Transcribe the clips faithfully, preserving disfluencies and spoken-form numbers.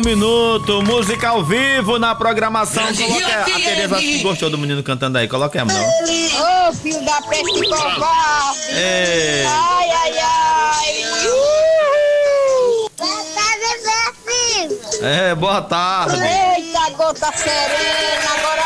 minuto, música ao vivo na programação. Coloque a, a Tereza que gostou do menino cantando aí, coloque a mão. Ô, oh, filho da peste covarde. Ei. Ai, ai, ai. Uhul. Boa tarde, meu filho. É, boa tarde. Eita, gota serena, agora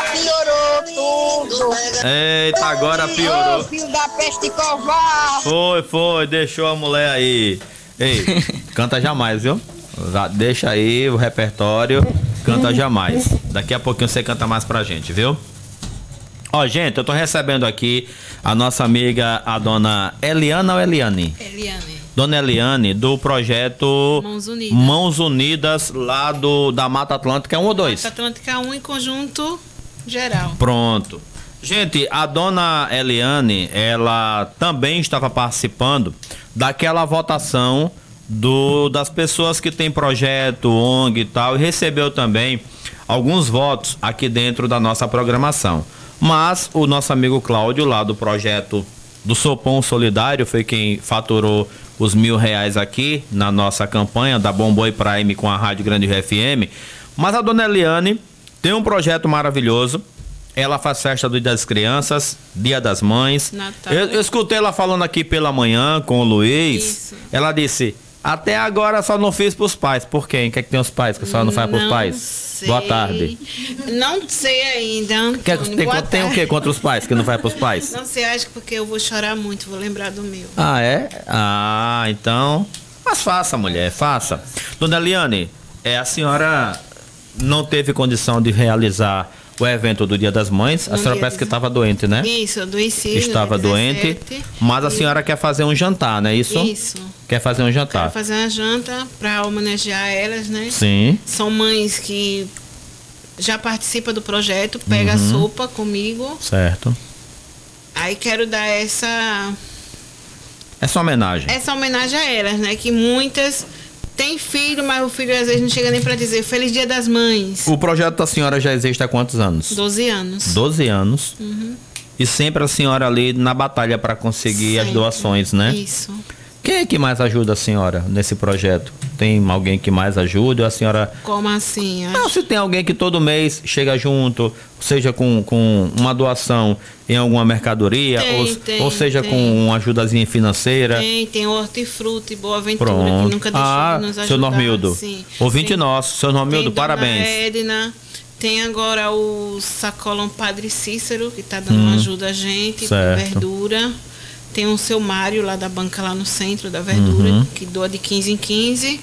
piorou tudo. Eita, agora piorou. Ô, oh, filho da peste covarde. Foi, foi, deixou a mulher aí. Ei, canta jamais, viu? Já deixa aí o repertório, canta jamais. Daqui a pouquinho você canta mais pra gente, viu? Ó, gente, eu tô recebendo aqui a nossa amiga, a dona Eliana ou Eliane? Eliane. Dona Eliane, do projeto Mãos Unidas. Mãos Unidas, lá do, da Mata Atlântica um ou dois? Mata Atlântica um em conjunto geral. Pronto. Gente, a dona Eliane, ela também estava participando daquela votação do, das pessoas que tem projeto, O N G e tal, e recebeu também alguns votos aqui dentro da nossa programação. Mas o nosso amigo Cláudio, lá do projeto do Sopão Solidário, foi quem faturou os mil reais aqui na nossa campanha da Bomboi Prime com a Rádio Grande Rio F M. Mas a dona Eliane tem um projeto maravilhoso. Ela faz festa do Dia das Crianças, Dia das Mães. Natal. Eu, eu escutei ela falando aqui pela manhã com o Luiz. Isso. Ela disse, até agora só não fiz pros pais. Por quê? Quer que tem os pais que só não faz pros Não pais? sei. Boa tarde. Não sei ainda. Quer, Antônio. tem, Boa tem o tarde. que contra os pais que não faz pros pais? Não sei, acho que porque eu vou chorar muito, vou lembrar do meu. Ah, é? Ah, então... Mas faça, mulher, faça. Dona Eliane, é, a senhora não teve condição de realizar o evento do Dia das Mães. A No senhora dia parece que das- estava doente, né? Isso, eu adoeci. no Estava dia doente, dezessete. mas a senhora quer fazer um jantar, não é isso? Isso. Quer fazer um jantar. Quero fazer uma janta para homenagear elas, né? Sim, São mães que já participam do projeto, pega Uhum. a sopa comigo. certo. Aí quero dar essa Essa homenagem. essa homenagem a elas, né? Que muitas têm filho, mas o filho às vezes não chega nem para dizer Feliz Dia das Mães. O projeto da senhora já existe há quantos anos? doze anos. doze anos. E sempre a senhora ali na batalha para conseguir as Sempre. doações, né? Isso. Quem é que mais ajuda a senhora nesse projeto? Tem alguém que mais ajuda ou a senhora... Como assim? Não, se tem alguém que todo mês chega junto, seja com, com uma doação em alguma mercadoria, Tem, ou, tem, ou seja tem. com uma ajudazinha financeira. Tem, tem o Hortifruti Boa Aventura, Pronto. que nunca deixou Ah, de nos ajudar. seu Normildo. Sim. Ouvinte Tem- nosso, seu Normildo, tem Dona parabéns. Edna, tem agora o Sacolão Padre Cícero, que está dando uma ajuda a gente, com certo. verdura. Tem o seu Mário, lá da banca, lá no centro da verdura, Uhum. que doa de quinze em quinze.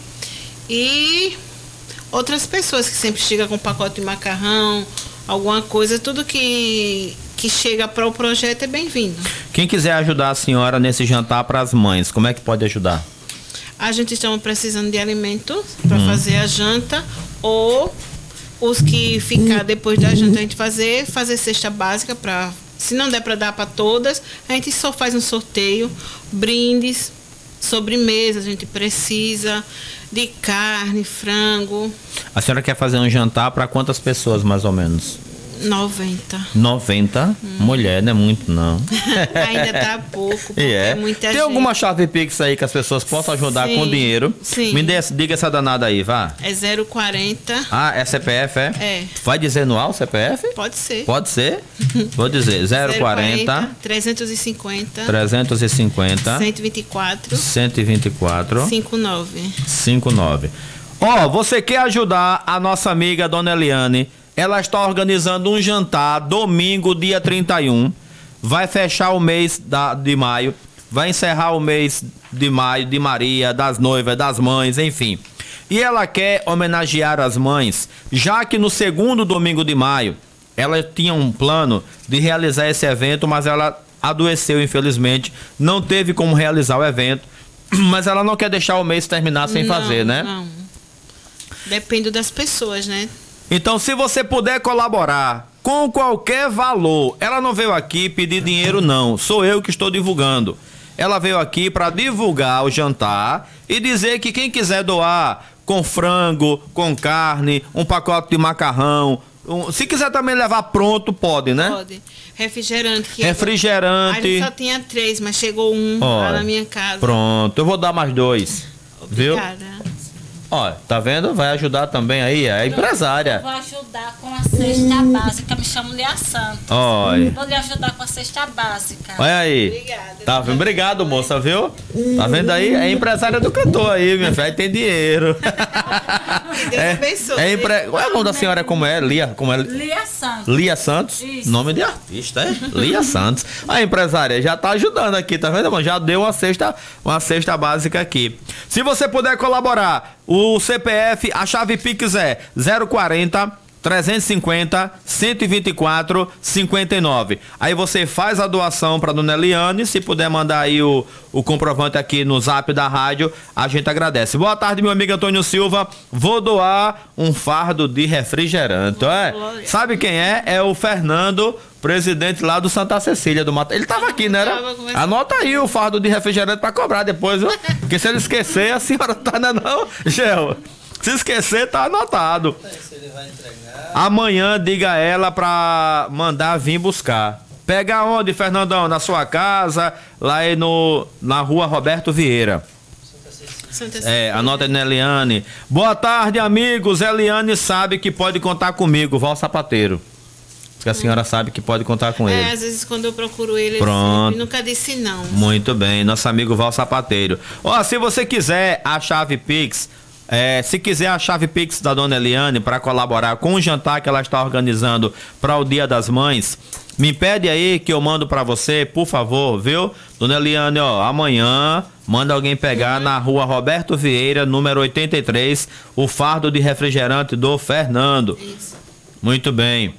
E outras pessoas que sempre chegam com pacote de macarrão, alguma coisa, tudo que, que chega para o projeto é bem-vindo. Quem quiser ajudar a senhora nesse jantar para as mães, como é que pode ajudar? A gente estamos precisando de alimentos para Hum. fazer a janta, ou os que ficar depois da janta a gente fazer, fazer cesta básica para, se não der para dar para todas, a gente só faz um sorteio, brindes, sobremesa, a gente precisa de carne, frango, A senhora quer fazer um jantar para quantas pessoas, mais ou menos? noventa. noventa? Mulher, não é muito, não. Ainda tá pouco, porque E é é. muita Tem gente. alguma chave Pix aí que as pessoas possam ajudar Sim, com dinheiro? sim. Me dê, diga essa danada aí, vá. É zero quarenta. Ah, é C P F, é? É. Vai dizer no C P F? Pode ser. Pode ser? Vou dizer, zero quarenta, trezentos e cinquenta, trezentos e cinquenta, cento e vinte e quatro, cento e vinte e quatro, cinquenta e nove. cinquenta e nove. Ó, você quer ajudar a nossa amiga Dona Eliane? Ela está organizando um jantar domingo, dia trinta e um. Vai fechar o mês da, de maio. Vai encerrar o mês de maio, de Maria, das noivas, das mães, enfim. E ela quer homenagear as mães, já que no segundo domingo de maio, ela tinha um plano de realizar esse evento, mas ela adoeceu, infelizmente. Não teve como realizar o evento, mas ela não quer deixar o mês terminar sem Não, fazer, né? Não. Depende das pessoas, né? Então, se você puder colaborar com qualquer valor, ela não veio aqui pedir dinheiro, não. Sou eu que estou divulgando. Ela veio aqui para divulgar o jantar e dizer que quem quiser doar com frango, com carne, um pacote de macarrão, um, se quiser também levar pronto, pode, né? Pode. Refrigerante. Que Refrigerante. A gente só tinha três, mas chegou um Olha, lá na minha casa. Pronto, eu vou dar mais dois. Viu? Obrigada. Ó, tá vendo? Vai ajudar também aí, é empresária. Eu vou ajudar com a cesta básica, me chamo Lia Santos. Olha. Vou lhe ajudar com a cesta básica. Olha aí. Obrigada. Tá vendo? Obrigado, moça, viu? Tá vendo aí? É empresária do cantor aí, minha filha. Aí tem dinheiro. Que Deus É, abençoe. é empre... Qual é o nome da senhora? Como é? Lia? Como é? Lia Santos. Lia Santos? Isso. Nome de artista, é? Lia Santos. A empresária já tá ajudando aqui, tá vendo, irmão? Já deu uma cesta, uma cesta básica aqui. Se você puder colaborar, o C P F, a chave Pix é zero quarenta, trezentos e cinquenta, cento e vinte e quatro, cinquenta e nove. Aí você faz a doação para dona Eliane, se puder mandar aí o, o comprovante aqui no zap da rádio, a gente agradece. Boa tarde, meu amigo Antônio Silva. Vou doar um fardo de refrigerante. É? Sabe quem é? É o Fernando, presidente lá do Santa Cecília do Mato. Ele tava aqui, né? Era? Anota aí o fardo de refrigerante para cobrar depois, viu? Porque se ele esquecer, a senhora tá, né, não, Gel? Se esquecer, tá anotado. Amanhã diga a ela pra mandar vir buscar. Pega onde, Fernandão? Na sua casa, lá aí no, na rua Roberto Vieira. É, anota aí na Eliane. Boa tarde, amigos. Eliane sabe que pode contar comigo, Val Sapateiro. Porque a senhora sabe que pode contar com ele. É, às vezes quando eu procuro ele, Pronto. ele nunca disse não. Muito bem, nosso amigo Val Sapateiro. Ó, se você quiser a chave Pix, é, se quiser a chave Pix da dona Eliane para colaborar com o jantar que ela está organizando para o Dia das Mães, me pede aí que eu mando para você, por favor, viu? Dona Eliane, ó, amanhã manda alguém pegar na rua Roberto Vieira, número oitenta e três, o fardo de refrigerante do Fernando. Isso. Muito bem.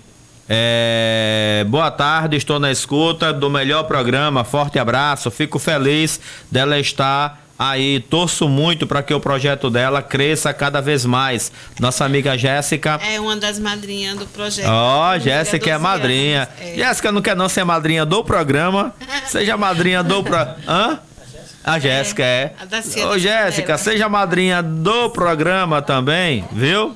É, boa tarde, estou na escuta do melhor programa, forte abraço, fico feliz dela estar aí, torço muito para que o projeto dela cresça cada vez mais. Nossa amiga Jéssica. É uma das madrinhas do projeto. Ó, oh, Jéssica é madrinha. É. Jéssica não quer não ser madrinha do programa, seja madrinha do pro... Hã? A Jéssica é. é. Ô, Jéssica, seja madrinha do programa também, viu?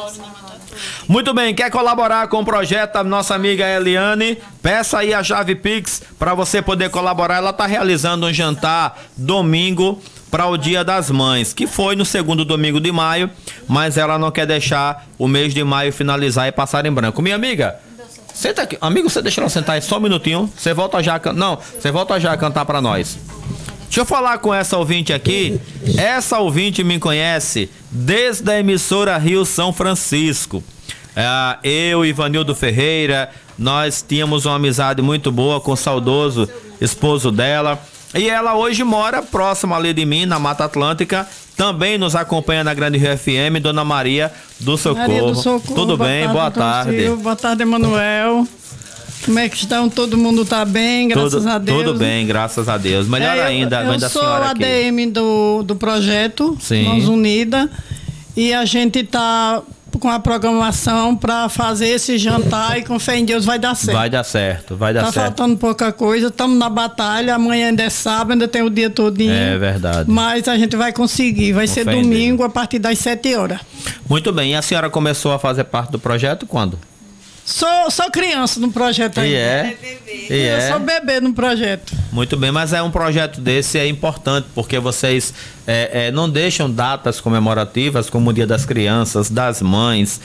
Muito bem, quer colaborar com o projeto da nossa amiga Eliane? Peça aí a chave Pix para você poder colaborar. Ela está realizando um jantar domingo para o Dia das Mães, que foi no segundo domingo de maio, mas ela não quer deixar o mês de maio finalizar e passar em branco. Minha amiga, senta aqui. Amigo, você deixa ela sentar aí só um minutinho. Você volta já a can... Não, você volta já a cantar para nós. Deixa eu falar com essa ouvinte aqui. Essa ouvinte me conhece desde a emissora Rio São Francisco. É, eu e Ivanildo Ferreira, nós tínhamos uma amizade muito boa com o saudoso esposo dela. E ela hoje mora próximo ali de mim, na Mata Atlântica. Também nos acompanha na Grande Rio F M, Dona Maria do Socorro. Maria do Socorro. Tudo boa bem? Tarde, boa tarde. Silvio. Boa tarde, Emanuel. Como é que estão? Todo mundo está bem, graças tudo, a Deus. Tudo bem, graças a Deus. Melhor é, eu, ainda, eu mãe da sou senhora a aqui. D M do, do projeto Sim. Mãos Unidas, e a gente está com a programação para fazer esse jantar e com fé em Deus vai dar certo. Vai dar certo, vai dar tá certo. Tá faltando pouca coisa, estamos na batalha, amanhã ainda é sábado, ainda tem o dia todinho. É verdade. Mas a gente vai conseguir, vai com ser domingo a partir das sete horas. Muito bem, e a senhora começou a fazer parte do projeto quando? Sou, sou criança no projeto aí. E é? E eu é. sou bebê no projeto. Muito bem, mas é um projeto desse é importante, porque vocês é, é, não deixam datas comemorativas como o Dia das Crianças, das Mães,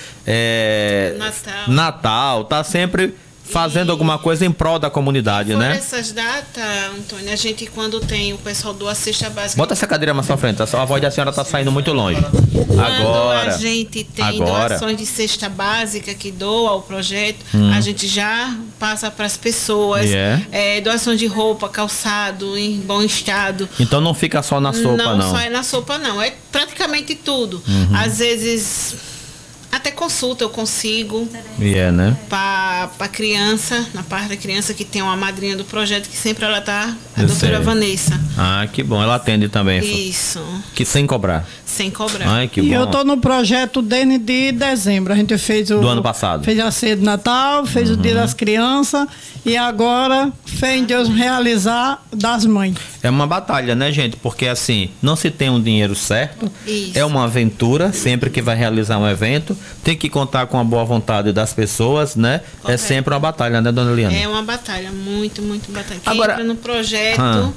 é, Natal. Natal, tá sempre fazendo e alguma coisa em prol da comunidade, por né? Essas datas, Antônio, a gente quando tem o pessoal do a cesta básica... Bota essa cadeira mais pra frente, a voz da senhora tá saindo muito longe. Quando agora, a gente tem agora. doações de cesta básica que doa ao projeto, hum. a gente já passa para as pessoas. Yeah. É, doação de roupa, calçado em bom estado. Então não fica só na sopa, não? Não só é na sopa, não. É praticamente tudo. Uhum. Às vezes... Até consulta eu consigo. E yeah, é, né? Para a criança, na parte da criança que tem uma madrinha do projeto, que sempre ela tá, a eu doutora sei. Vanessa. Ah, que bom. Ela atende também. Isso. Que sem cobrar. Sem cobrar. Ai, que e bom. eu tô no projeto desde de dezembro. A gente fez o... Do ano passado. Fez a ceia de Natal, fez uhum. o Dia das Crianças e agora, fé em Deus, realizar das mães. É uma batalha, né, gente? Porque assim, não se tem um dinheiro certo. Isso. É uma aventura, sempre que vai realizar um evento. Tem que contar com a boa vontade das pessoas, né? Correto. É sempre uma batalha, né, dona Eliane? É uma batalha, muito, muito batalha. Quem agora, entra no projeto... ah.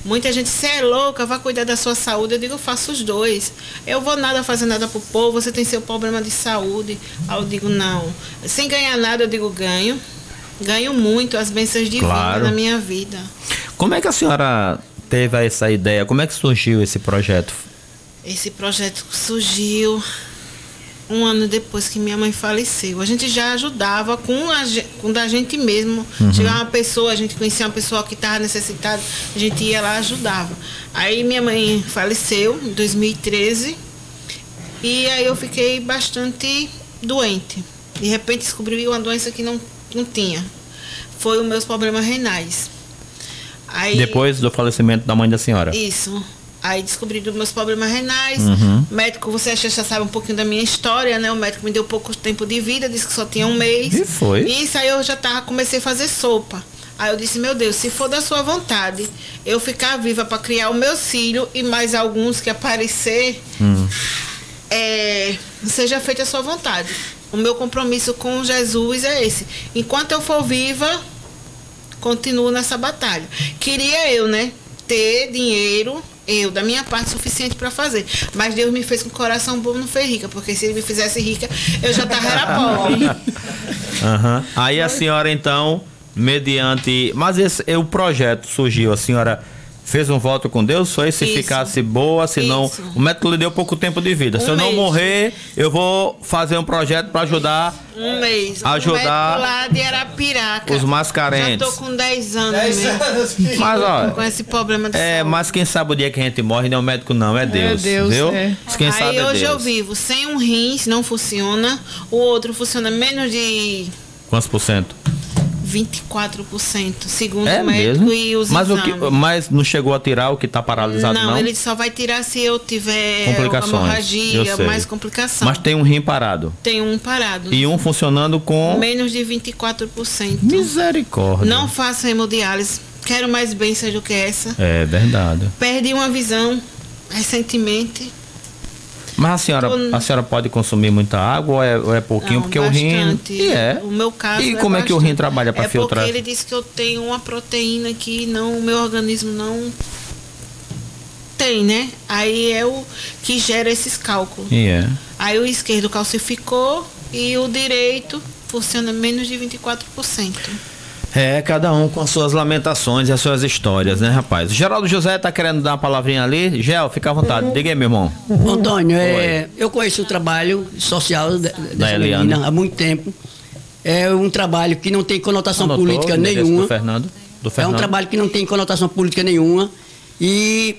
Muita gente, você é louca, vai cuidar da sua saúde. Eu digo, eu faço os dois. Eu vou nada fazer nada pro povo, você tem seu problema de saúde. Aí eu digo, não. Sem ganhar nada, eu digo, ganho. Ganho muito as bênçãos divinas Claro. na minha vida. Como é que a senhora teve essa ideia? Como é que surgiu esse projeto? Esse projeto surgiu um ano depois que minha mãe faleceu. A gente já ajudava com a, ge- com da gente mesmo. Uhum. Chegava uma pessoa, a gente conhecia uma pessoa que estava necessitada, a gente ia lá e ajudava. Aí minha mãe faleceu em dois mil e treze e aí eu fiquei bastante doente. De repente descobri uma doença que não, não tinha. Foi os meus problemas renais. Aí, Depois do falecimento da mãe da senhora? isso. Aí descobri dos meus problemas renais. Uhum. O médico, você já sabe um pouquinho da minha história, né? O médico me deu pouco tempo de vida, disse que só tinha um mês. E foi? Isso, aí eu já tava, comecei a fazer sopa. Aí eu disse, meu Deus, se for da sua vontade, eu ficar viva para criar o meu filho e mais alguns que aparecer, Hum. é, seja feita a sua vontade. O meu compromisso com Jesus é esse. Enquanto eu for viva, continuo nessa batalha. Queria eu, né? Ter dinheiro, eu, da minha parte, suficiente para fazer. Mas Deus me fez com coração bom, não fez rica. Porque se ele me fizesse rica, eu já tava era pobre. Aham. Aí a senhora, então, mediante... Mas esse, o projeto surgiu, a senhora fez um voto com Deus? Foi se Isso. ficasse boa, senão... Isso. O médico lhe deu pouco tempo de vida. Se Um eu não mês. morrer, eu vou fazer um projeto para ajudar Um mês. Ajudar Um médico lá de Arapiraca. os mais carentes. Já tô com dez anos mesmo. Mas, Com ó... esse problema de É, saúde. mas quem sabe o dia que a gente morre não é o médico não, é Deus. Deus, viu? é. Quem Aí sabe é hoje Deus. eu vivo sem um rins, não funciona. O outro funciona menos de Quantos por cento? vinte e quatro por cento, segundo É o médico mesmo? e os Mas, o que, exames. mas não chegou a tirar o que está paralisado, não? Não, ele só vai tirar se eu tiver Complicações, eu hemorragia, sei. mais complicação. Mas tem um rim parado. Tem um parado. E um funcionando com... Menos de vinte e quatro por cento. Misericórdia. Não faço hemodiálise. Quero mais bênçãos do que essa. É verdade. Perdi uma visão recentemente. Mas a senhora, Tô- a senhora pode consumir muita água ou é, ou é pouquinho? Não, porque o rim... bastante. E é. O meu caso E é como é que o rim bastante. trabalha para é filtrar? porque ele disse que eu tenho uma proteína que não, o meu organismo não tem, né? Aí é o que gera esses cálculos. E é. Aí o esquerdo calcificou e o direito funciona menos de vinte e quatro por cento. É, cada um com as suas lamentações e as suas histórias, né, rapaz? Geraldo José tá querendo dar uma palavrinha ali. Gel, fica à vontade. Diga aí, meu irmão. Antônio, é, eu conheço o trabalho social de- dessa Eliane. menina há muito tempo. É um trabalho que não tem conotação Anotou política o endereço nenhuma. Do Fernando? Do É Fernando. um trabalho que não tem conotação política nenhuma. E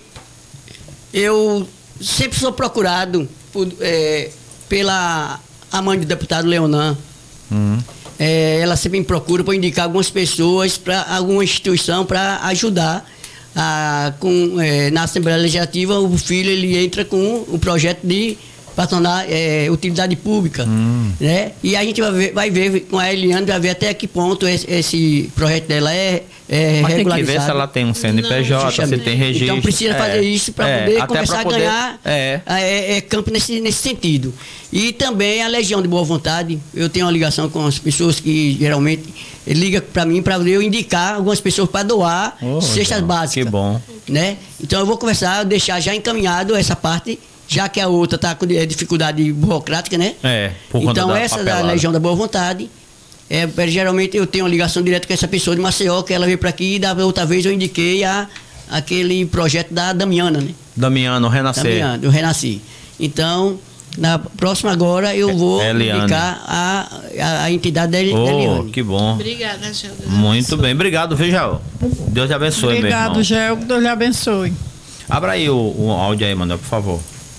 eu sempre sou procurado por, é, pela a mãe do deputado Leonan. Hum. É, ela sempre me procura para indicar algumas pessoas para alguma instituição para ajudar. A, com, é, na Assembleia Legislativa, o filho ele entra com o projeto de para tornar é, utilidade pública. Hum. Né? E a gente vai ver, vai ver com a Eliane, vai ver até que ponto esse, esse projeto dela é, é Mas tem que regularizado. ver se ela tem um C N P J, se Justamente. tem registro. Então precisa É, fazer isso para é, poder até começar pra a poder- ganhar É. é, é, campo nesse, nesse sentido. E também a Legião de Boa Vontade. Eu tenho uma ligação com as pessoas que geralmente ligam para mim para eu indicar algumas pessoas para doar Oh, cestas legal. básicas. Que bom. Né? Então eu vou conversar, deixar já encaminhado essa parte, já que a outra está com eh, dificuldade burocrática, né? É, por conta Então da essa da papelada. Legião da Boa Vontade, é, geralmente eu tenho uma ligação direta com essa pessoa de Maceió, que ela veio para aqui e da outra vez eu indiquei a, aquele projeto da Damiana, né? Damiano, Renascer. Damiana, eu renasci. Então, na próxima agora eu vou Eliane. indicar a, a, a entidade da, da Oh, Eliane. que bom. Obrigada, Gilda. Muito bem, obrigado, viu, Gel? Deus te abençoe, meu Obrigado, irmão. Gel, que Deus lhe abençoe. Abra aí o, o áudio aí, Manuel, por favor.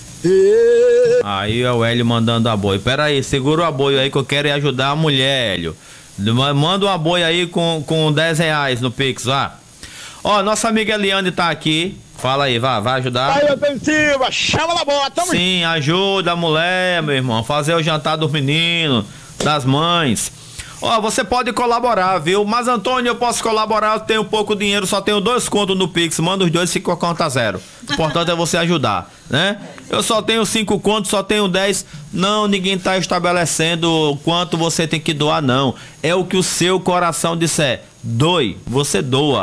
Aí é o Hélio mandando apoio. Pera aí, segura o apoio aí que eu quero é ajudar a mulher, Hélio. Manda um apoio aí com, com dez reais no Pix, vá. Ó, nossa amiga Eliane tá aqui. Fala aí, vá, vai ajudar. Aí, Antônio Silva, chama na bola, tamo Sim, ajuda a mulher, meu irmão. Fazer o jantar dos meninos, das mães. Ó, você pode colaborar, viu? Mas, Antônio, eu posso colaborar, eu tenho pouco dinheiro, só tenho dois contos no Pix. Manda os dois e fica com a conta zero. O importante é você ajudar, né? Eu só tenho cinco contos, só tenho dez. Não, ninguém tá estabelecendo quanto você tem que doar, não. É o que o seu coração disser. Doe, você doa.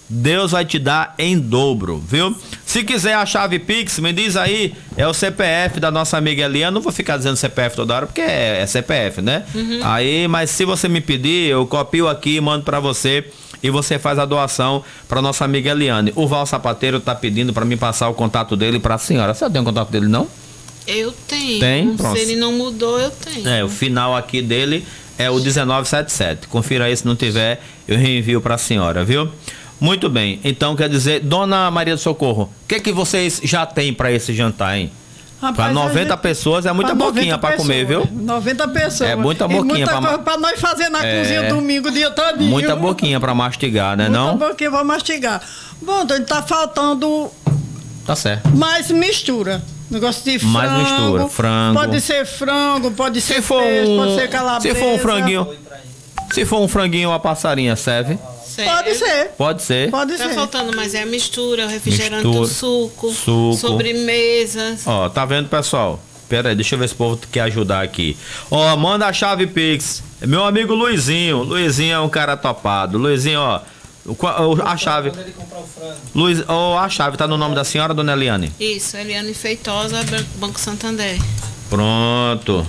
Deus vai te dar em dobro, viu? Se quiser a chave Pix, me diz aí, é o C P F da nossa amiga Eliane. Não vou ficar dizendo C P F toda hora, porque é, é C P F, né? Uhum. Aí, mas se você me pedir, eu copio aqui e mando pra você e você faz a doação pra nossa amiga Eliane. O Val Sapateiro tá pedindo pra mim passar o contato dele pra senhora. Você tem o contato dele, não? Eu tenho. Tem? Pronto. Se ele não mudou, eu tenho. É, o final aqui dele é o dezenove setenta e sete. Confira aí, se não tiver, eu reenvio pra senhora, viu? Muito bem, então quer dizer, Dona Maria do Socorro, o que que vocês já têm para esse jantar, hein? Para noventa gente, pessoas é muita boquinha para comer, viu? noventa pessoas. É muita boquinha para pra... pra nós fazer na é... cozinha domingo o dia todinho. Muita boquinha para mastigar, né, muita não? Muita boquinha para mastigar. Bom, então tá faltando Tá certo. mais mistura. Negócio de frango. Mais mistura, frango. Pode ser frango, pode ser se for peixe, um... pode ser calabresa. Se for um franguinho, se for um franguinho ou a passarinha, serve? Pode ser. Pode ser. Pode tá ser. faltando, mas é a mistura, o refrigerante, mistura, o suco, suco, sobremesas. Ó, tá vendo, pessoal? Pera aí, deixa eu ver se o povo quer ajudar aqui. Ó, manda a chave Pix. Meu amigo Luizinho. Luizinho é um cara topado. Luizinho, ó. A chave. Luiz, ó, a chave tá no nome da senhora, dona Eliane? Isso, Eliane Feitosa, Banco Santander. Pronto.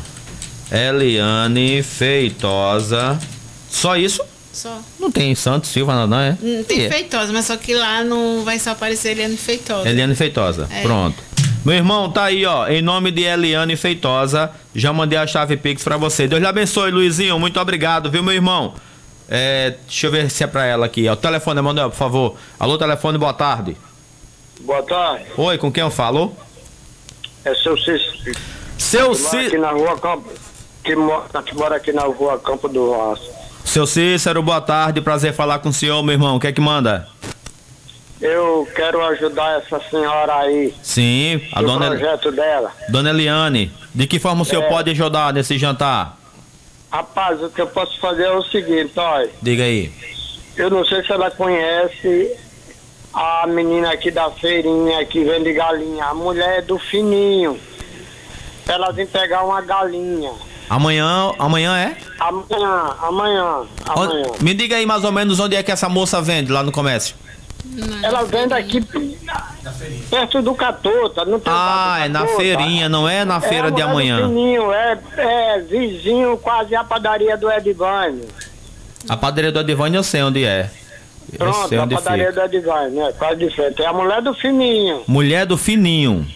Eliane Feitosa. Só isso? Só. Não tem Santos Silva, não, não é? Não tem é. Feitosa, mas só que lá não vai só aparecer Eliane Feitosa. Eliane Feitosa, é. Pronto. Meu irmão, tá aí, ó. Em nome de Eliane Feitosa, já mandei a chave Pix pra você. Deus lhe abençoe, Luizinho. Muito obrigado, viu, meu irmão? É, deixa eu ver se é pra ela aqui. O telefone, Emanuel, por favor. Alô, telefone, boa tarde. Boa tarde. Oi, com quem eu falo? É seu Cícero. Seu Cícero. Aqui na rua Campo. Que mora, que mora aqui na rua Campo do Roça. Seu Cícero, boa tarde, prazer falar com o senhor, meu irmão. O que é que manda? Eu quero ajudar essa senhora aí. Sim, a dona... projeto dela. Dona Eliane, de que forma o senhor é. pode ajudar nesse jantar? Rapaz, o que eu posso fazer é o seguinte, olha. Diga aí. Eu não sei se ela conhece a menina aqui da feirinha que vende galinha. A mulher é do Fininho. Pra ela vir pegar uma galinha. Amanhã, amanhã é? Amanhã, amanhã, amanhã. Me diga aí mais ou menos onde é que essa moça vende lá no comércio. Ela vende aqui perto do Catota. Não tem ah, é na feirinha, não é na feira é de amanhã. Fininho, é, é vizinho quase a padaria do Edivânio. A padaria do Edivânio eu sei onde é. Pronto, sei onde a padaria fica. do Edivânio, né? Quase de frente. É a mulher do Fininho. Mulher do Fininho.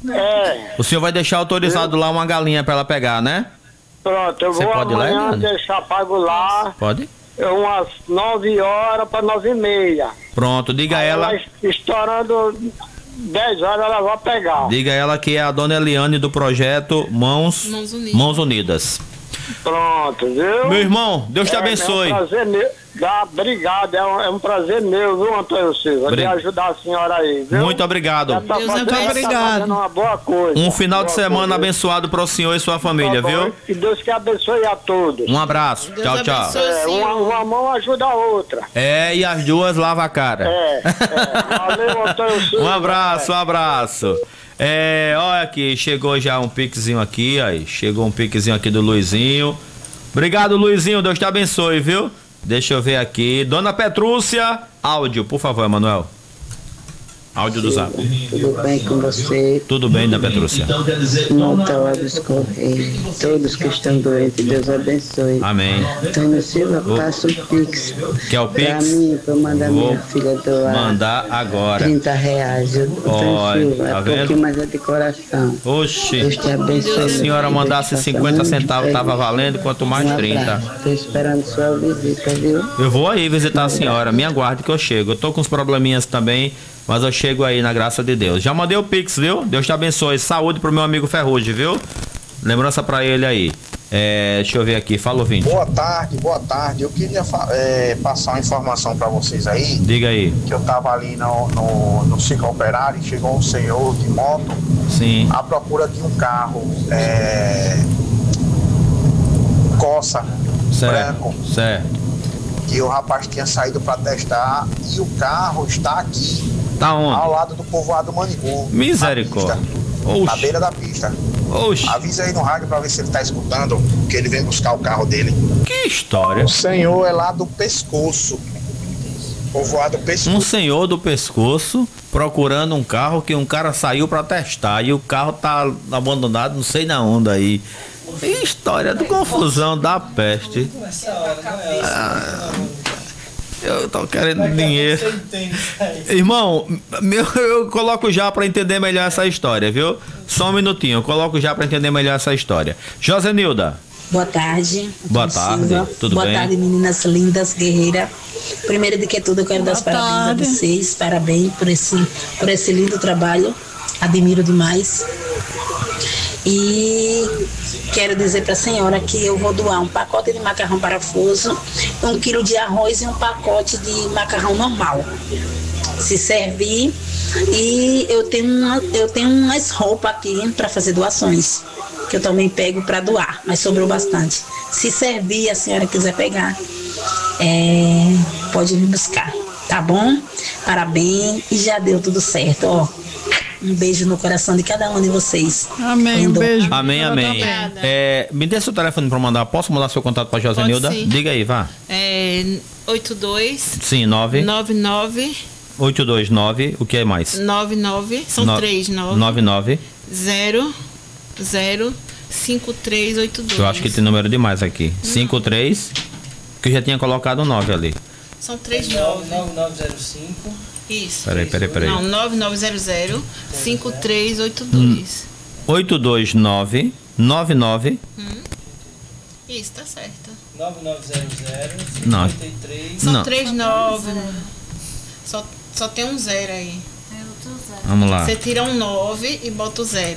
É. O senhor vai deixar autorizado eu... lá uma galinha pra ela pegar, né? Pronto, eu Você vou amanhã lá, deixar pago lá. Pode? Umas nove horas para nove e meia. Pronto, diga a ela. ela. Estourando dez horas ela vai pegar. Diga a ela que é a dona Eliane do projeto Mãos, Mãos Unidas. Mãos Unidas. Pronto, viu? Meu irmão, Deus te é, abençoe. É um prazer meu. Dá, obrigado, é um, é um prazer meu, viu, Antônio Silva, Bri... de ajudar a senhora aí, viu? Muito obrigado. Tá Deus fazendo, abençoe. Obrigado. Tá uma boa coisa. Um final boa de semana coisa. abençoado para o senhor e sua família, tá viu? E Deus que abençoe a todos. Um abraço. Deus tchau, tchau. abençoe, É, uma, uma mão ajuda a outra. É, e as duas lava a cara. É, é. Valeu, Antônio Silva. Um abraço, é. um abraço. É, olha aqui, chegou já um piquezinho aqui, aí. Chegou um piquezinho aqui do Luizinho. Obrigado, Luizinho. Deus te abençoe, viu? Deixa eu ver aqui. Dona Petrúcia, áudio, por favor, Emanuel. Áudio do Zap. Tudo bem com você? Tudo bem, Dona Petrúcia. Monta lá dos Correios. Todos que estão doentes, Deus abençoe. Amém. Antônio Silva, passa o Pix. Quer o Pix? Pra mim, pra mandar Vou minha filha doar. mandar agora. trinta reais. Antônio Olha, Silva, tá é vendo? um pouquinho mais é de coração. Oxi. Deus te abençoe. Se a senhora mandasse cinquenta centavos, tava valendo, quanto mais trinta. Estou esperando sua visita, viu? Eu vou aí visitar a senhora, me aguarde que eu chego. Eu tô com uns probleminhas também, mas eu chego aí na graça de Deus. Já mandei o Pix, viu? Deus te abençoe. Saúde pro meu amigo Ferrugem, viu? Lembrança pra ele aí. É, deixa eu ver aqui, fala ouvinte. Boa tarde, boa tarde. Eu queria é, passar uma informação pra vocês aí. Diga aí. Que eu tava ali no, no, no ciclo operário e chegou um senhor de moto. Sim. À procura de um carro é, Corsa branco. Certo. Que o rapaz tinha saído pra testar e o carro está aqui. Tá onde? Ao lado do povoado Manigu. Misericórdia. Na, na beira da pista. Oxi. Avisa aí no rádio pra ver se ele tá escutando, que ele vem buscar o carro dele. Que história. O senhor é lá do pescoço. povoado Pescoço. Um senhor do pescoço procurando um carro que um cara saiu para testar e o carro tá abandonado, não sei na onda aí. História de confusão da peste. Ah, eu tô querendo dinheiro. Irmão, meu, eu coloco já para entender melhor essa história, viu? Só um minutinho, eu coloco já para entender melhor essa história. Josenilda. Boa tarde. Boa tarde, Silva. tudo Boa bem? tarde, meninas lindas, guerreiras. Primeiro de que tudo, eu quero dar os parabéns a vocês. Parabéns por esse, por esse lindo trabalho. Admiro demais. E quero dizer para a senhora que eu vou doar um pacote de macarrão parafuso, um quilo de arroz e um pacote de macarrão normal. Se servir. E eu tenho, uma, eu tenho umas roupas aqui para fazer doações, que eu também pego para doar, mas sobrou bastante. Se servir, a senhora quiser pegar, é, pode vir buscar, tá bom? Parabéns e já deu tudo certo, ó. Um beijo no coração de cada um de vocês. Amém, um beijo. Amém, amém. É, me dê seu telefone para mandar. Posso mandar seu contato para Josenilda? Diga aí, vá. É oito dois Sim, nove nove nove oito dois nove, o que é mais? nove nove, são No- três, nove nove nove. zero zero cinco três oito dois. Eu acho que tem número demais aqui. cinco três, que eu já tinha colocado o nove ali. São três nove. nove nove zero cinco. Isso. Peraí, peraí, peraí. Não, nove nove zero zero cinco três oito dois. oito dois nove nove nove. Hum. Isso, tá certo. nove nove zero zero Não. cinquenta e três. São Não. três nove. Só, só tem um zero aí. Vamos lá. Você tira um nove e bota o zero.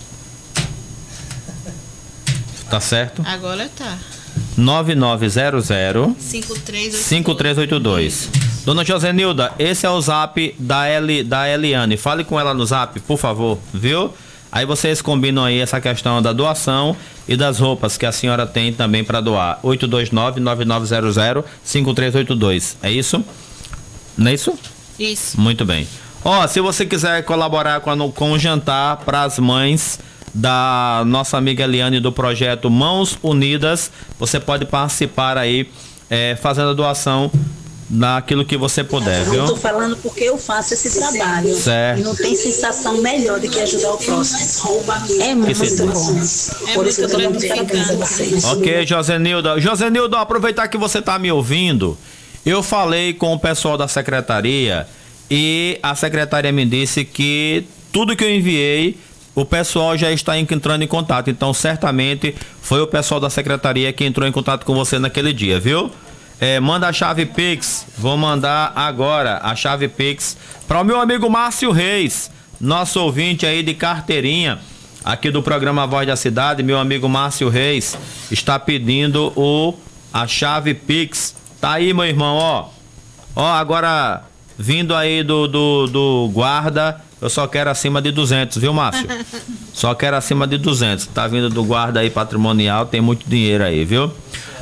Tá certo? Agora tá. nove nove zero zero cinco três oito cinco três oito dois. Dona Josenilda, esse é o zap da, Eli, da Eliane. Fale com ela no zap, por favor, viu? Aí vocês combinam aí essa questão da doação e das roupas que a senhora tem também para doar. oito dois nove nove nove zero zero cinco três oito dois. É isso? Não é isso? Isso. Muito bem. Ó, se você quiser colaborar com, a, com o jantar para as mães da nossa amiga Eliane do projeto Mãos Unidas, você pode participar aí, é, fazendo a doação naquilo que você puder, Eu viu? tô falando porque eu faço esse trabalho. Certo. E não tem sensação melhor do que ajudar o próximo. É muito sim. bom. Por isso que eu tô dando parabéns a vocês. Ok, Josenilda. Josenilda, aproveitar que você está me ouvindo, eu falei com o pessoal da secretaria e a secretaria me disse que tudo que eu enviei, o pessoal já está entrando em contato. Então, certamente, foi o pessoal da secretaria que entrou em contato com você naquele dia, viu? É, manda a chave Pix. Vou mandar agora a chave Pix para o meu amigo Márcio Reis, nosso ouvinte aí de carteirinha, aqui do programa Voz da Cidade. Meu amigo Márcio Reis está pedindo o, a chave Pix. Tá aí, meu irmão, ó. Ó, agora, vindo aí do, do, do guarda, eu só quero acima de duzentos, viu, Márcio? Só quero acima de duzentos. Tá vindo do guarda aí patrimonial, tem muito dinheiro aí, viu?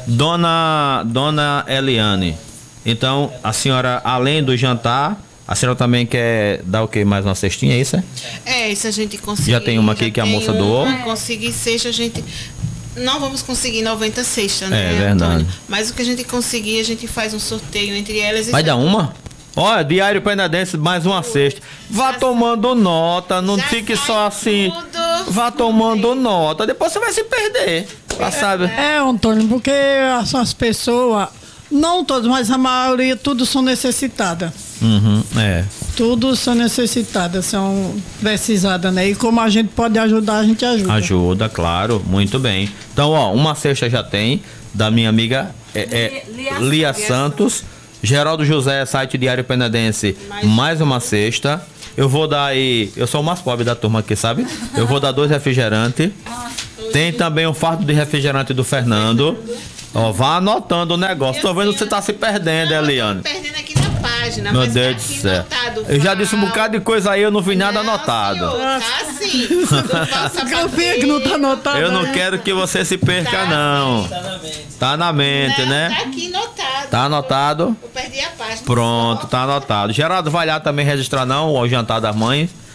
Dona, Dona Eliane, então a senhora, além do jantar, a senhora também quer dar o quê? Mais uma cestinha, é isso? É? É, se a gente conseguir. Já tem uma aqui que a tem moça uma, doou. Conseguir sexta, a gente. Não vamos conseguir noventa cestas, né? É verdade. Antônio? Mas o que a gente conseguir, a gente faz um sorteio entre elas. E Vai já- dar uma? Olha, Diário Penadense, mais uma cesta. Vá tomando nota, não fique só assim. Vá tomando nota, depois você vai se perder. Tá, sabe? É, Antônio, porque essas pessoas, não todas, mas a maioria, tudo são necessitadas. Uhum, é. Tudo são necessitadas, são precisadas, né? E como a gente pode ajudar, a gente ajuda. Ajuda, claro, muito bem. Então, ó, uma cesta já tem, da minha amiga é, é, Lia- Lia Santos. Geraldo José, site Diário Penadense, mais uma cesta. Eu vou dar aí, eu sou o mais pobre da turma aqui, sabe? Eu vou dar dois refrigerantes. Tem também um fardo de refrigerante do Fernando. Ó, vá anotando o negócio. Tô vendo que você tá se perdendo, Eliane. Perdendo aqui na página. Meu mas Deus tá do aqui céu. anotado. Eu já disse um bocado de coisa aí, eu não vi nada anotado. Tá sim. Do Valsa Confia que não tá anotado. Eu não quero que você se perca, não. Tá na mente, Não, né? tá aqui anotado. Tá anotado? Eu perdi a página. Pronto, tá anotado. Geraldo vai lá também registrar não o jantar das mães.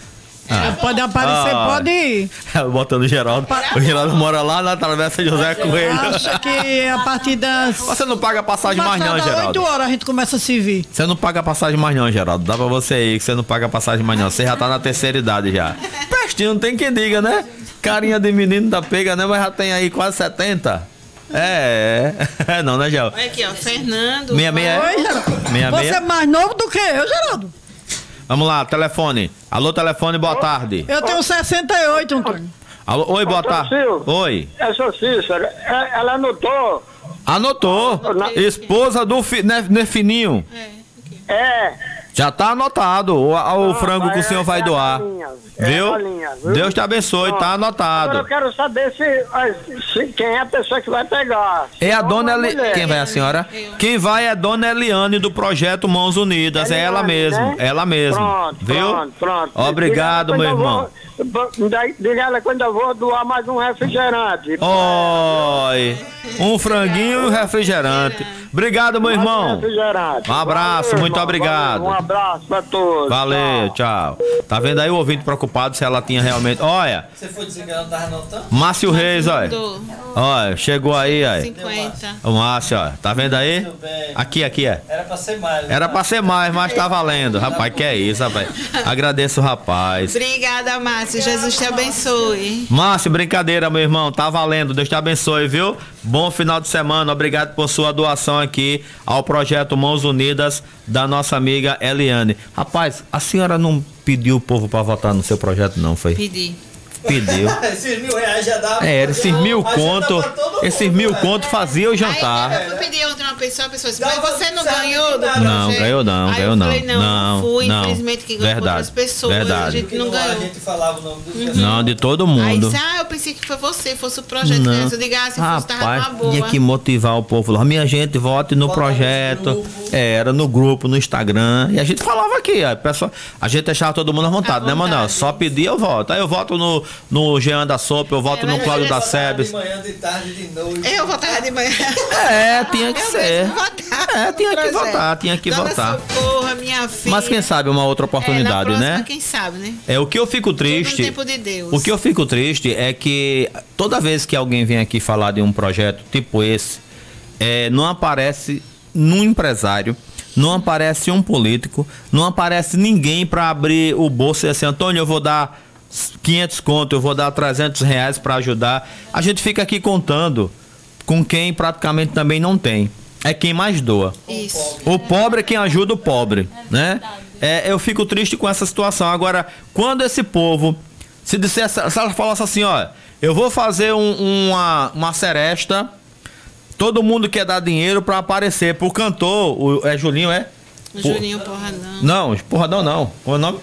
Ah. Pode aparecer, Ah. pode ir. Botando o Geraldo. O Geraldo mora lá na Travessa José Coelho. Acha que a partir das... Você não paga passagem mais não, Geraldo. oito horas a gente começa a se vir. Você não paga passagem mais não, Geraldo. Dá pra você aí que você não paga passagem mais não. Você já tá na terceira idade já. Pestinho, não tem quem diga, né? Carinha de menino da pega, né? Mas já tem aí quase setenta. É, é. Não, né, Gel? Olha aqui, ó. Fernando. Meia, meia. Oi, Geraldo. Meia, Você meia. é mais novo do que eu, Geraldo. Vamos lá, telefone. Alô, telefone, boa tarde. Eu tenho sessenta e oito, Antônio. Alô, oi, boa tarde. Oi. É só Cícero. É, ela anotou. Anotou. Esposa do fi, né, né, Fininho. É. Já tá anotado o, o frango que o senhor vai doar. Viu? Deus te abençoe, tá anotado. Agora eu quero saber se, se quem é a pessoa que vai pegar. É a dona Eli... Quem vai, a senhora? Quem vai é a dona Eliane do projeto Mãos Unidas. É ela mesmo. Ela mesmo. Pronto, Viu? pronto, pronto. Obrigado, meu irmão. Diga ela quando eu vou doar mais um refrigerante. Oi. Um franguinho e um refrigerante. Obrigado, meu irmão. Um abraço, muito obrigado. Um abraço pra todos. Valeu, tchau. Tá vendo aí o ouvinte preocupado se ela tinha realmente. Olha. Você foi dizer que ela não tava anotando? Márcio Reis, olha. Olha, chegou aí, olha. cinquenta. O Márcio, ó. Tá vendo aí? Aqui, aqui, é. Era pra ser mais. Era pra ser mais, mas tá valendo. Rapaz, que é isso, rapaz. Agradeço o rapaz. Obrigada, Márcio. Jesus te abençoe. Márcio, brincadeira, meu irmão. Tá valendo. Deus te abençoe, viu? Bom final de semana. Obrigado por sua doação aqui ao projeto Mãos Unidas da nossa amiga Eliane. Rapaz, a senhora não pediu o povo pra votar no seu projeto, não, foi? Pedi. Pediu. Esses mil reais já dá. É, esses mil conto, esses mil conto fazia o jantar. Aí, eu fui pedir ontem uma pessoa, a pessoa disse, mas você não ganhou do projeto? Não, ganhou não, Aí ganhou eu não. falei, não, não, fui, não. infelizmente que ganhou Verdade, outras pessoas, verdade. a gente não ganhou. A gente falava o nome dos Uhum. Não, de todo Aí mundo. disse, ah, eu pensei que foi você, fosse o projeto Não. criança. Eu digo, ah, se fosse, tava Rapaz, numa boa. tinha que motivar o povo lá. Minha gente, vote no projeto. É, era no grupo, no Instagram. E a gente falava aqui, a, pessoa, a gente deixava todo mundo à vontade, né, Manuel? Só pedir, eu voto. Aí eu voto no, no Jean da Sopa, eu voto no Cláudio da Sebes. De manhã, de tarde, de noite. Eu votava de manhã. É, tinha que eu ser. Votava É, tinha que projeto. votar, tinha que Dona votar. Socorro, minha filha. Mas quem sabe uma outra É, na oportunidade, próxima, né? quem sabe, né? É, o que eu fico triste. Tudo no tempo de Deus. O que eu fico triste é que toda vez que alguém vem aqui falar de um projeto tipo esse, é, não aparece num empresário, não aparece um político, não aparece ninguém para abrir o bolso e assim, Antônio, eu vou dar quinhentos conto, eu vou dar trezentos reais para ajudar. A gente fica aqui contando com quem praticamente também não tem. É quem mais doa. Isso. O pobre é quem ajuda o pobre, né? É, eu fico triste com essa situação. Agora, quando esse povo se dissesse, se ela falasse assim, ó, eu vou fazer um, uma, uma seresta, todo mundo quer dar dinheiro para aparecer pro cantor, o, é Julinho, é? O Julinho Porradão. Não, Porradão não. Qual é o nome?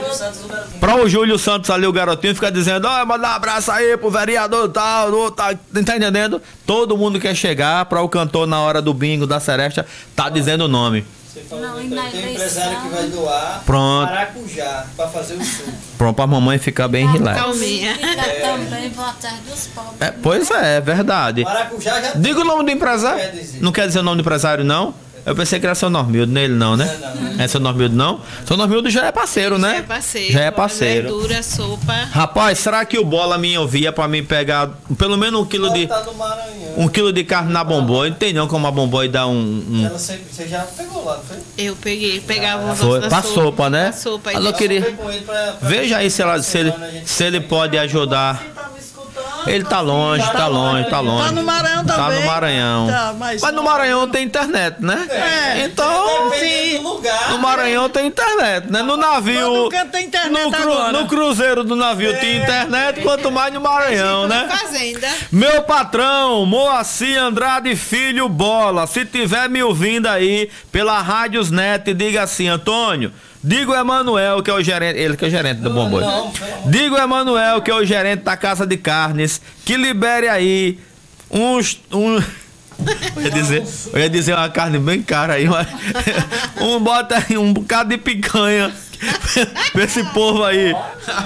Pra o Júlio Santos ali, o garotinho, fica dizendo, ó, mandar um abraço aí pro vereador tal, do, tal, tá entendendo? Todo mundo quer chegar pra o cantor na hora do bingo, da seresta, tá dizendo o nome. Você falou não, que tem empresário que vai doar Pronto. maracujá pra fazer o suco. Pronto, pra mamãe ficar bem relax. Calminha. Ficar também, vou atrás dos pobres. É, pois é, é verdade. Maracujá já Diga o nome do empresário. Quer dizer. Não quer dizer o nome do empresário, não? Eu pensei que era seu Normildo, nele não, né? Não, não, não. É seu Normildo, não? Seu Normildo já é parceiro, né? Já é parceiro. Já é parceiro. Verdura, sopa. Rapaz, será que o Bola me ouvia pra mim pegar pelo menos um quilo de... Tá no Maranhão. Um quilo de carne na Bomboi? Não tem não como a Bomboi dá um... um... Ela sempre, você já pegou lá, não foi? Eu peguei, pegava um Foi, pra sopa, né? Pra sopa. Mas eu queria... Veja aí se, ela, se, ele, se ele pode ajudar. Ele tá longe, tá longe, tá longe. Tá no Maranhão Tá também. no Maranhão. Tá, mas... Mas no Maranhão tem internet, né? É. Então, Dependendo do lugar. no Maranhão tem internet, né? No navio... Todo canto tem internet no, cru- agora. no cruzeiro do navio tinha internet, quanto mais no Maranhão, né? Fazenda. Meu patrão, Moacir Andrade Filho Bola, se tiver me ouvindo aí pela Rádios Net, diga assim, Antônio, diga o Emanuel, que é o gerente, ele que é o gerente do Bomboi. Diga o Emanuel, que é o gerente da Casa de Carnes, que libere aí uns... Um, eu, ia dizer, eu ia dizer uma carne bem cara aí, mas um, bota aí um bocado de picanha pra esse povo aí.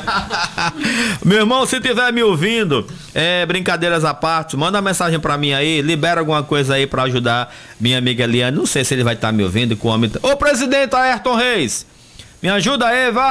Meu irmão, se tiver me ouvindo, é, brincadeiras à parte, manda uma mensagem pra mim aí, libera alguma coisa aí pra ajudar minha amiga Eliane. Não sei se ele vai estar me ouvindo com o homem. Ô presidente Ayrton Reis, me ajuda aí, vá.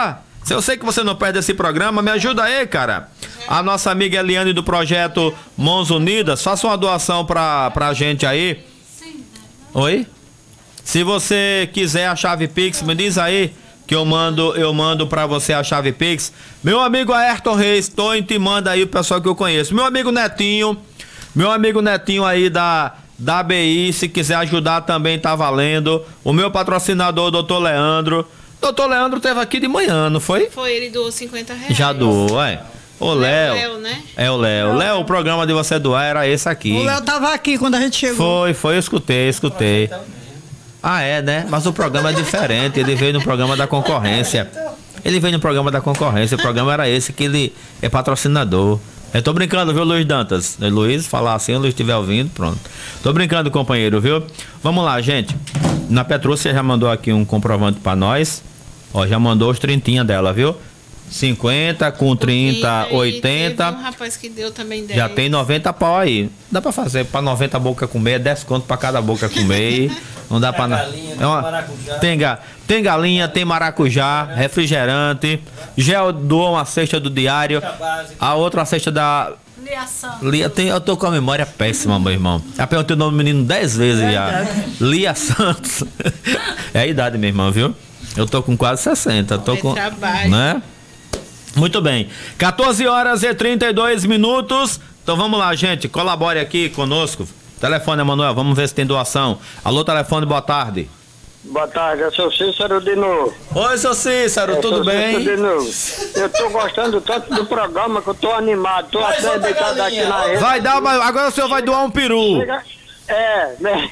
Se eu sei que você não perde esse programa, me ajuda aí, cara. A nossa amiga Eliane do projeto Mãos Unidas, faça uma doação pra, pra gente aí. Oi? Se você quiser a chave Pix, me diz aí que eu mando, eu mando pra você a chave Pix. Meu amigo Ayrton Reis, tô intimando aí o pessoal que eu conheço. Meu amigo Netinho, meu amigo Netinho aí da, da B I, se quiser ajudar também tá valendo. O meu patrocinador, doutor Leandro. doutor Leandro teve aqui de manhã, não foi? Foi, ele doou cinquenta reais. Já doou, é. Ô, Léo. Léo, né? É o Léo. Léo, o programa de você doar era esse aqui. O Léo tava aqui quando a gente chegou. Foi, foi, eu escutei, escutei. Ah, é, né? Mas o programa é diferente. Ele veio no programa da concorrência. Ele veio no programa da concorrência. O programa era esse, que ele é patrocinador. Eu tô brincando, viu, Luiz Dantas? Luiz, falar assim, o Luiz estiver ouvindo, pronto. Tô brincando, companheiro, viu? Vamos lá, gente. Na Petrúcia já mandou aqui um comprovante pra nós. Ó, já mandou os trintinha dela, viu? cinquenta com trinta, oitenta. Um rapaz que deu também dez. Já tem noventa pau aí. Dá pra fazer pra noventa boca comer, dez conto pra cada boca comer. Não dá pra nada. É uma... tem, ga... tem galinha, tem maracujá, refrigerante. Gel doou uma cesta do diário. A outra cesta da. Lia Santos. Lia, tem... Eu tô com a memória péssima, meu irmão. Já perguntei o nome do menino dez vezes é já. Lia Santos. É a idade, meu irmão, viu? Eu tô com quase sessenta. Tô com. Trabalho. Né? Muito bem. quatorze horas e trinta e dois minutos. Então vamos lá, gente. Colabore aqui conosco. Telefone, Emanuel. Vamos ver se tem doação. Alô, telefone, boa tarde. Boa tarde, é o seu Cícero de novo. Oi, seu Cícero, é, tudo bem? Cícero de novo. Eu tô gostando tanto do programa que eu tô animado. Tô até deitado aqui na rede. Vai dar, mas agora o senhor vai doar um peru. É, né?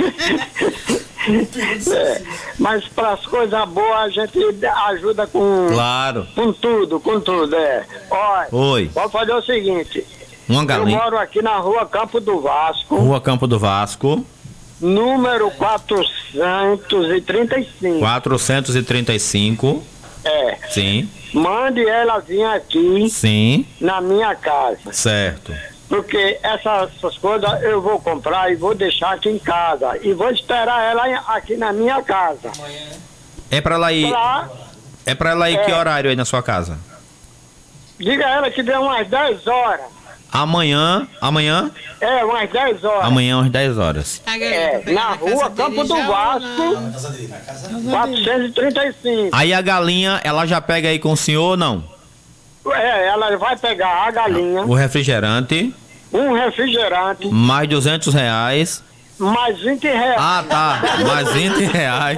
É, mas para as coisas boas a gente ajuda com, claro. com tudo, com tudo, é. Olha, Oi. Vamos fazer o seguinte. Uma galinha. Eu moro aqui na rua Campo do Vasco. Rua Campo do Vasco. Número quatrocentos e trinta e cinco. quatrocentos e trinta e cinco. É. Sim. Mande ela vir aqui. Sim. Na minha casa. Certo. Porque essas, essas coisas eu vou comprar e vou deixar aqui em casa. E vou esperar ela aqui na minha casa. É pra ela ir. Pra... É pra ela ir é. Que horário aí na sua casa? Diga a ela que dê umas dez horas. Amanhã. Amanhã? É, umas dez horas. Amanhã, umas dez horas. É, na rua Campo do Vasco, quatrocentos e trinta e cinco. Aí a galinha, ela já pega aí com o senhor ou não? É, ela vai pegar a galinha. O refrigerante. Um refrigerante. Mais duzentos reais. Mais vinte reais. Ah, tá. Mais vinte reais.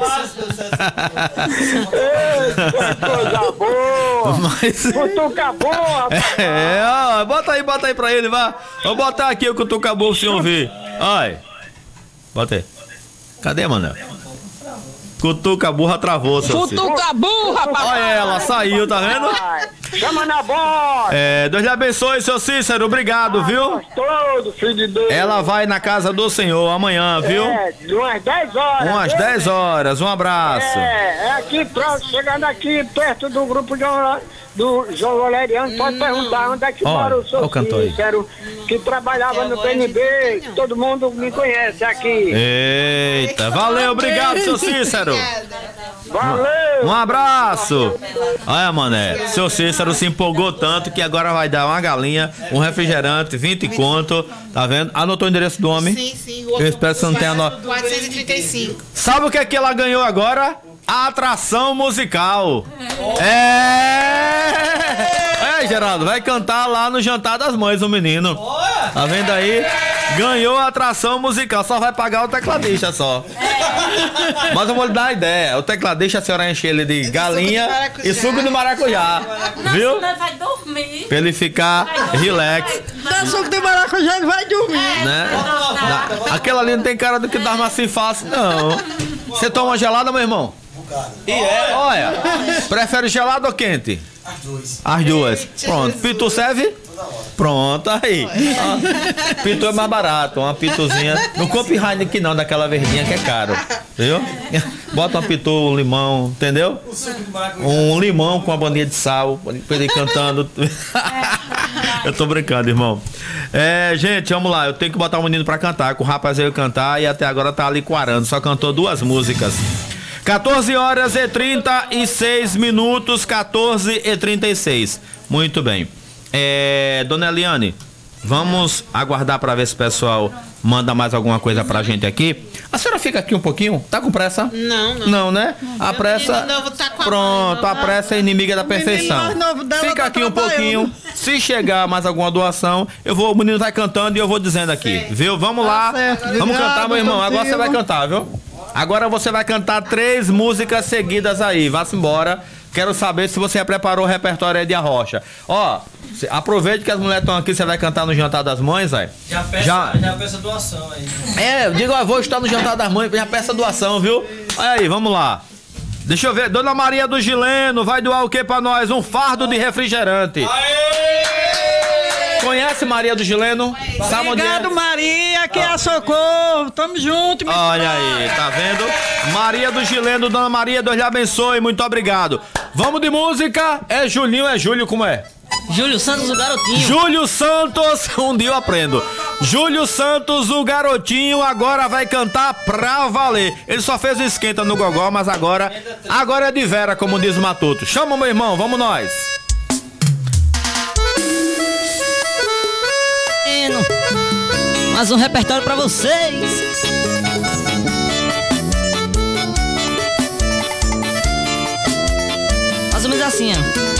Eita, coisa boa. Mas... Cutuca boa. É, ó, bota aí, bota aí pra ele, vá. Vou botar aqui o cutuca boa pro senhor ver. Ai. Bota aí. Cadê, Manuel? Cutuca burra travou, seu Cutuca burra, papai. Olha ela, saiu, tá vendo? Chama na bola. É, Deus lhe abençoe, seu Cícero, obrigado, ah, viu? Todo, filho de Deus. Ela vai na casa do senhor amanhã, viu? É, de umas dez horas. Umas dez horas, um abraço. É, é aqui pronto, chegando aqui perto do grupo de, do João Valeriano, pode perguntar onde é que Olha, mora o seu Cícero, que trabalhava no P N B, todo mundo me conhece aqui. Eita, valeu, obrigado, seu Cícero. Valeu. Um abraço. Olha, mané, seu Cícero se empolgou tanto que agora vai dar uma galinha, um refrigerante, vinte conto, tá vendo? Anotou o endereço do homem? Sim, sim. Eu espero que você não tenha anotado. quatrocentos e trinta e cinco. Sabe o que é que ela ganhou agora? A atração musical. É! É, Geraldo, vai cantar lá no Jantar das Mães, o menino. Tá vendo aí? Ganhou a atração musical, só vai pagar o tecladista só. Mas eu vou lhe dar uma ideia. O tecladista, a senhora enche ele de galinha e suco de maracujá. Viu? Não, vai dormir. Pra ele ficar relax. Dá suco de maracujá e vai dormir. Né? Na, aquela ali não tem cara do que dorme assim fácil, não. Você toma gelada, meu irmão? E é, olha, prefere gelado ou quente? As duas. As duas. Pronto, pitu serve? Pronto, aí. Ah, pitu é mais barato, uma pituzinha. Não compre Heineken não, daquela verdinha que é caro. Viu? Bota uma pitu, um limão, entendeu? Um limão com uma bandinha de sal, pra ele cantando. Eu tô brincando, irmão. É, gente, vamos lá. Eu tenho que botar o menino pra cantar, com o rapaz veio cantar e até agora tá ali quarando, só cantou duas músicas. quatorze horas e trinta e seis minutos, quatorze e trinta e seis. Muito bem. É, dona Eliane, vamos aguardar para ver se o pessoal manda mais alguma coisa pra gente aqui. A senhora fica aqui um pouquinho? Tá com pressa? Não, não. Não, né? A pressa... Tá com a Pronto, a pressa é inimiga da perfeição. Fica aqui um pouquinho. Se chegar mais alguma doação, eu vou, o menino vai cantando e eu vou dizendo aqui, viu? Vamos lá. Vamos cantar, meu irmão. Agora você vai cantar, viu? Agora você vai cantar três músicas seguidas aí. Vá-se embora. Quero saber se você já preparou o repertório aí de Arrocha. Ó, cê, aproveite que as mulheres estão aqui, você vai cantar no Jantar das Mães, velho. Já peça, já... já peça doação aí. É, eu digo, ó, vou estar no Jantar das Mães, já peça doação, viu? Olha aí, vamos lá. Deixa eu ver, Dona Maria do Gileno, vai doar o que pra nós? Um fardo de refrigerante. Aê! Conhece Maria do Gileno? Sabe onde é? Obrigado, Maria, que é a Socorro. Tamo junto, meu Olha aí, tá vendo? Maria do Gileno, Dona Maria, Deus lhe abençoe, muito obrigado. Vamos de música? É Julinho, é Júlio, como é? Júlio Santos, o garotinho. Júlio Santos, um dia eu aprendo. Júlio Santos, o garotinho, agora vai cantar pra valer. Ele só fez o esquenta no gogó, mas agora, agora é de vera, como diz o Matuto. Chama, meu irmão, vamos nós. Mais um repertório pra vocês. Mais ou menos assim, ó.